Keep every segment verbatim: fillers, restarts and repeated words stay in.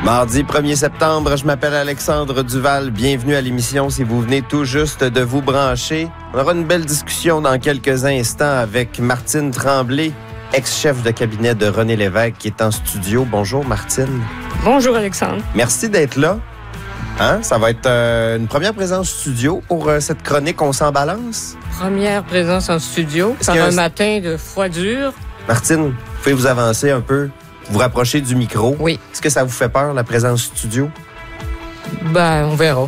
Mardi premier septembre, je m'appelle Alexandre Duval. Bienvenue à l'émission si vous venez tout juste de vous brancher. On aura une belle discussion dans quelques instants avec Martine Tremblay, ex-chef de cabinet de René Lévesque, qui est en studio. Bonjour Martine. Bonjour Alexandre. Merci d'être là. Hein? Ça va être euh, une première présence studio pour euh, cette chronique On s'en balance. Première présence en studio, Est-ce par que... un matin de froidure. Martine, vous pouvez vous avancer un peu, vous rapprocher du micro. Oui. Est-ce que ça vous fait peur, la présence studio? Ben, on verra.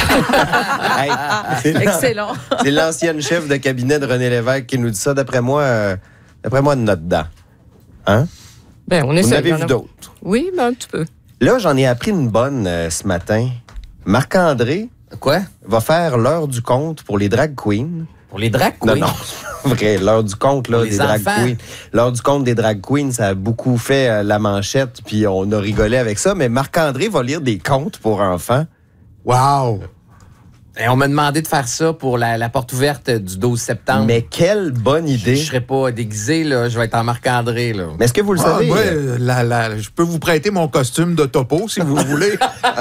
Hey, Excellent. C'est l'ancienne chef de cabinet de René Lévesque qui nous dit ça. D'après moi, euh, d'après moi, de notre dent. Hein? Ben, on Vous essaie. en avez d'en vu avoir- d'autres. Oui, ben, un petit peu. Là, j'en ai appris une bonne euh, ce matin. Marc-André Quoi? va faire l'heure du conte pour les drag queens. Pour les drag Non, queens? non, c'est vrai, l'heure du conte là, Pour les des drag enfants. queens. L'heure du conte des drag queens, ça a beaucoup fait euh, la manchette, puis on a rigolé avec ça. Mais Marc-André va lire des contes pour enfants. Wow! Et on m'a demandé de faire ça pour la, la porte ouverte du douze septembre. Mais quelle bonne je, idée! je serai pas déguisé, là. Je vais être en Marc-André, là. Mais est-ce que vous le Ah, savez? moi, euh, la- la- je peux vous prêter mon costume de topo si vous voulez.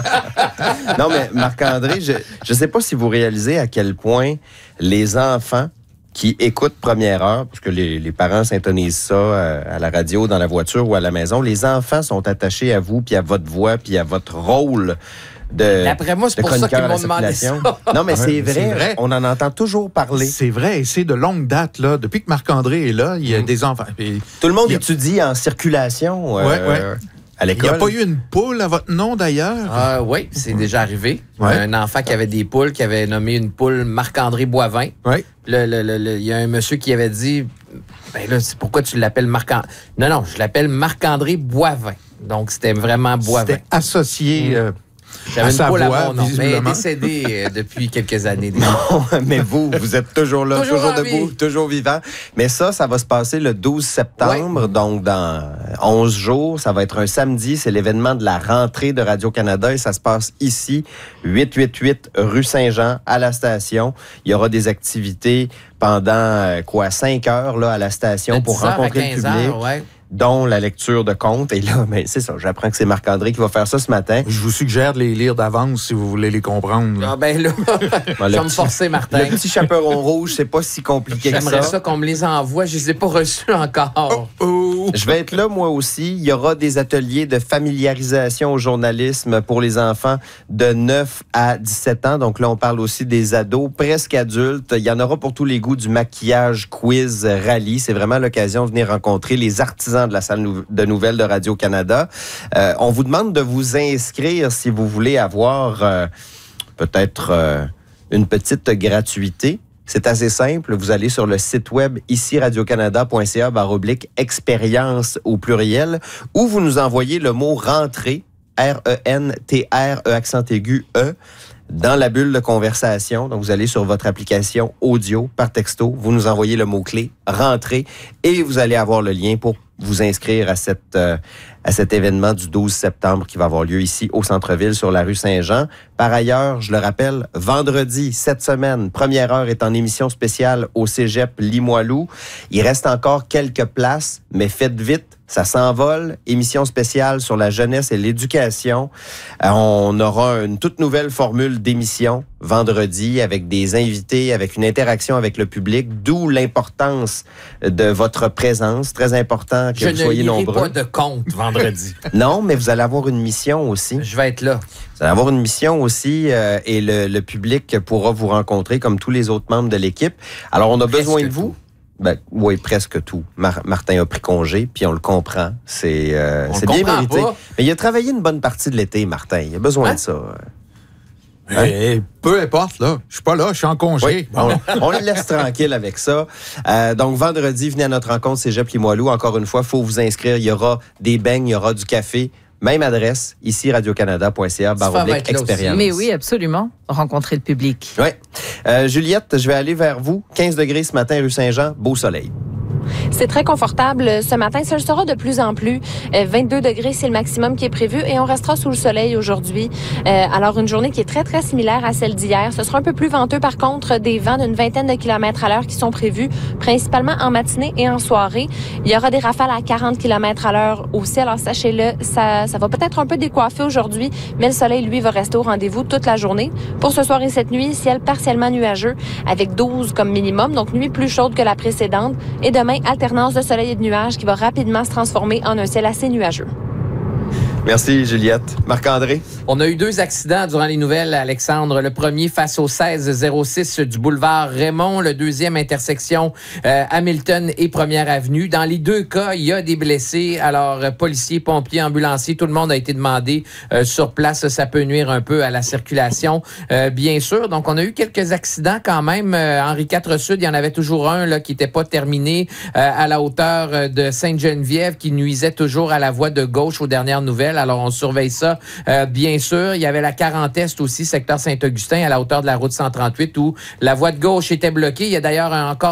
Non, mais Marc-André, je ne sais pas si vous réalisez à quel point les enfants qui écoutent Première Heure, parce que les, les parents s'intonisent ça euh, à la radio, dans la voiture ou à la maison, les enfants sont attachés à vous, puis à votre voix, puis à votre rôle de D'après moi, c'est de pour ça chroniqueur qu'ils à la m'ont demandé circulation. ça. Non, mais Ouais, c'est mais c'est vrai, vrai. on en entend toujours parler. C'est vrai, et c'est de longue date, là. Depuis que Marc-André est là, il y a Mm. des enfants. Puis, Tout le monde il y a- étudie en circulation euh, Ouais, ouais. à il n'y l'école. a pas eu une poule à votre nom, d'ailleurs? Ah oui, c'est déjà arrivé. Ouais. Un enfant qui avait des poules, qui avait nommé une poule Marc-André Boivin. Oui. Le- le- le- le- Il y a un monsieur qui avait dit, ben là, c'est pourquoi tu l'appelles Marc-André? Non, non, je l'appelle Marc-André Boivin. Donc, c'était vraiment Boivin. C'était associé Mm. euh, J'avais à une sa poule voix, à mon nom, mais elle est visiblement. décédée euh, depuis quelques années. déjà. Non, mais vous, vous êtes toujours là, Toujours toujours, en debout, vie. toujours vivant. Mais ça, ça va se passer le douze septembre, donc dans onze jours. Ça va être un samedi. C'est l'événement de la rentrée de Radio-Canada et ça se passe ici, huit cent quatre-vingt-huit rue Saint-Jean, à la station. Il y aura des activités pendant, euh, quoi, cinq heures là, à la station De pour dix heures à rencontrer le quinze public, heures, ouais. dont la lecture de contes. Et là, ben, c'est ça, j'apprends que c'est Marc-André qui va faire ça ce matin. Je vous suggère de les lire d'avance si vous voulez les comprendre. là. Ah ben là, je le vais me petit- forcer, Martin. Le petit chaperon rouge, c'est pas si compliqué que J'aimerais ça. ça qu'on me les envoie. Je les ai pas reçus encore. Oh! Je vais être là, moi aussi. Il y aura des ateliers de familiarisation au journalisme pour les enfants de neuf à dix-sept ans. Donc là, on parle aussi des ados presque adultes. Il y en aura pour tous les goûts du maquillage, quiz, rallye. C'est vraiment l'occasion de venir rencontrer les artisans de la salle nou- de nouvelles de Radio-Canada. Euh, on vous demande de vous inscrire si vous voulez avoir euh, peut-être euh, une petite gratuité. C'est assez simple. Vous allez sur le site web ici radiocanada.ca barre oblique expérience au pluriel ou vous nous envoyez le mot rentrée, R E N T R E accent aigu E, dans la bulle de conversation. Donc, vous allez sur votre application audio par texto, vous nous envoyez le mot-clé rentrée et vous allez avoir le lien pour vous inscrire à cette euh, à cet événement du douze septembre qui va avoir lieu ici au centre-ville sur la rue Saint-Jean. Par ailleurs, je le rappelle, vendredi, cette semaine, Première Heure est en émission spéciale au Cégep Limoilou. Il reste encore quelques places, mais faites vite, ça s'envole. Émission spéciale sur la jeunesse et l'éducation. Euh, on aura une toute nouvelle formule d'émission vendredi avec des invités, avec une interaction avec le public, d'où l'importance de votre présence. Très important que Je vous ne soyez lirai nombreux. pas de compte vendredi. Non, mais vous allez avoir une mission aussi. Je vais être là. Vous allez avoir une mission aussi euh, et le, le public pourra vous rencontrer comme tous les autres membres de l'équipe. Alors, on a Presque besoin de tout. vous. Ben, oui, presque tout. Mar- Martin a pris congé, puis on le comprend. C'est euh, On c'est le bien comprend mérité. pas. Mais il a travaillé une bonne partie de l'été, Martin. Il a besoin Hein? de ça. Eh, peu importe, là. Je suis pas là, je suis en congé. Oui, on, on le laisse tranquille avec ça. Euh, donc, vendredi, venez à notre rencontre Cégep Limoilou. Encore une fois, il faut vous inscrire. Il y aura des beignes, il y aura du café. Même adresse, ici radiocanada.ca, barre va oblique être là aussi. expérience. Mais oui, absolument. Rencontrer le public. Oui. Euh, Juliette, je vais aller vers vous. quinze degrés ce matin, rue Saint-Jean, beau soleil. C'est très confortable ce matin. Ça le sera de plus en plus. Euh, vingt-deux degrés, c'est le maximum qui est prévu et on restera sous le soleil aujourd'hui. Euh, alors, une journée qui est très, très similaire à celle d'hier. Ce sera un peu plus venteux, par contre, des vents d'une vingtaine de kilomètres à l'heure qui sont prévus, principalement en matinée et en soirée. Il y aura des rafales à quarante kilomètres à l'heure aussi. Alors, sachez-le, ça, ça va peut-être un peu décoiffer aujourd'hui, mais le soleil, lui, va rester au rendez-vous toute la journée. Pour ce soir et cette nuit, ciel partiellement nuageux avec douze comme minimum, donc nuit plus chaude que la précédente. Et demain, alternance de soleil et de nuages qui va rapidement se transformer en un ciel assez nuageux. Merci, Juliette. Marc-André? On a eu deux accidents durant les nouvelles, Alexandre. Le premier face au seize zéro six du boulevard Raymond. Le deuxième, intersection euh, Hamilton et Première Avenue. Dans les deux cas, il y a des blessés. Alors, euh, policiers, pompiers, ambulanciers, tout le monde a été demandé euh, sur place. Ça peut nuire un peu à la circulation, euh, bien sûr. Donc, on a eu quelques accidents quand même. Euh, Henri quatre Sud, il y en avait toujours un là qui n'était pas terminé euh, à la hauteur de Sainte-Geneviève qui nuisait toujours à la voie de gauche aux dernières nouvelles. Alors, on surveille ça, euh, bien sûr. Il y avait la quarante Est aussi, secteur Saint-Augustin, à la hauteur de la route cent trente-huit, où la voie de gauche était bloquée. Il y a d'ailleurs un, encore